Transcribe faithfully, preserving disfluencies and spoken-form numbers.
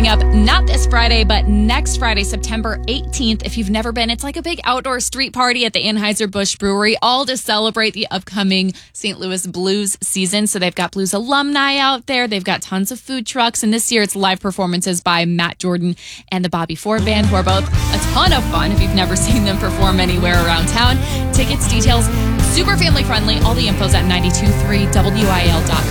coming up not this Friday, but next Friday, September eighteenth. If you've never been, it's like a big outdoor street party at the Anheuser-Busch Brewery, all to celebrate the upcoming Saint Louis Blues season. So they've got Blues alumni out there. They've got tons of food trucks. And this year it's live performances by Matt Jordan and the Bobby Ford Band, who are both a ton of fun if you've never seen them perform anywhere around town. Tickets, details, super family friendly. All the info's at nine two three W I L dot com.